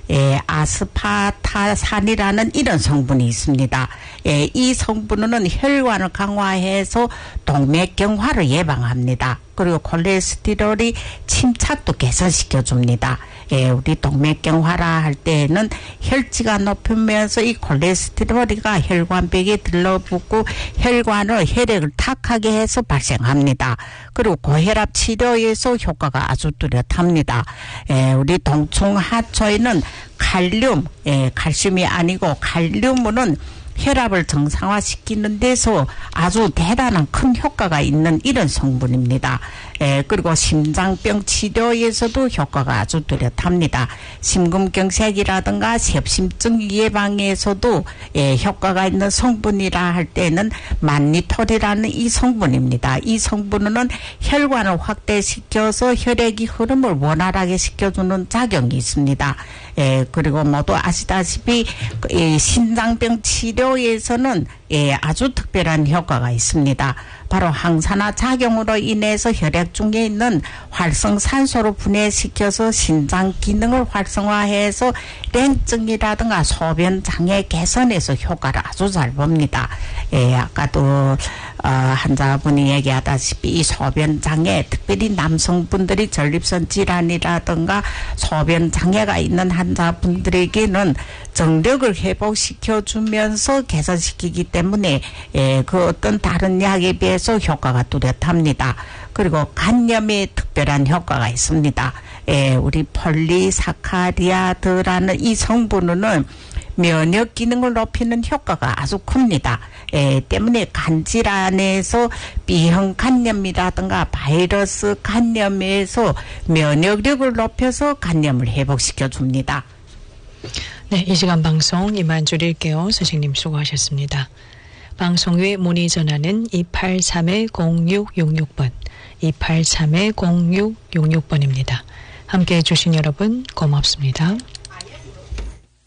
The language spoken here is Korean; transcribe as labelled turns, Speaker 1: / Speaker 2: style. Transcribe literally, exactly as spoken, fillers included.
Speaker 1: 예, 아스파타산이라는 이런 성분이 있습니다. 예, 이 성분은 혈관을 강화해서 동맥경화를 예방합니다. 그리고 콜레스테롤이 침착도 개선시켜 줍니다. 예, 우리 동맥경화라 할 때에는 혈지가 높으면서 이 콜레스테롤이가 혈관벽에 들러붙고 혈관을 혈액을 탁하게 해서 발생합니다. 그리고 고혈압 치료에서 효과가 아주 뚜렷합니다. 예, 우리 동충하초에는 칼륨, 예, 칼슘이 아니고 칼륨은 혈압을 정상화시키는 데서 아주 대단한 큰 효과가 있는 이런 성분입니다. 예, 그리고 심장병 치료에서도 효과가 아주 뚜렷합니다. 심근경색이라든가 sep심증 예방에서도 예, 효과가 있는 성분이라 할 때는 만니톨이라는 이 성분입니다. 이 성분은 혈관을 확대시켜서 혈액이 흐름을 원활하게 시켜주는 작용이 있습니다. 예, 그리고 모두 아시다시피 예, 신장병 치료에서는 예, 아주 특별한 효과가 있습니다. 바로 항산화 작용으로 인해서 혈액 중에 있는 활성산소를 분해시켜서 신장 기능을 활성화해서 랭증이라든가 소변 장애 개선에서 효과를 아주 잘 봅니다. 예, 아까도 어, 환자분이 얘기하다시피 이 소변 장애, 특별히 남성분들이 전립선 질환이라든가 소변 장애가 있는 환자분들에게는 정력을 회복시켜 주면서 개선시키기 때문에 예, 그 어떤 다른 약에 비해서 효과가 뚜렷합니다. 그리고 간염에 특별한 효과가 있습니다. 예, 우리 폴리사카리아드라는 이 성분은 면역 기능을 높이는 효과가 아주 큽니다. 예, 때문에 간질환에서 B형 간염이라든가 바이러스 간염에서 면역력을 높여서 간염을 회복시켜 줍니다.
Speaker 2: 네, 이 시간 방송 이만 줄일게요. 선생님 수고하셨습니다. 방송 후에 문의 전화는 이팔삼 공육육육 번, 이팔삼 공육육육 번입니다. 함께해 주신 여러분 고맙습니다.